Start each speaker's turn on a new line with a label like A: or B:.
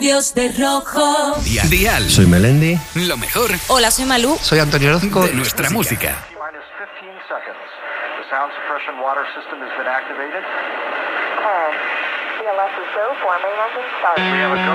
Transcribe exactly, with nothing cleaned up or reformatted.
A: Dios de rojo.
B: Dial. Dial.
C: Soy Melendi.
B: Lo mejor
A: Hola, soy Malú.
D: Soy Antonio Orozco.
B: de nuestra música.
E: Sound suppression water system has been activated.
F: C L S is go for main engine start.
E: We have a go.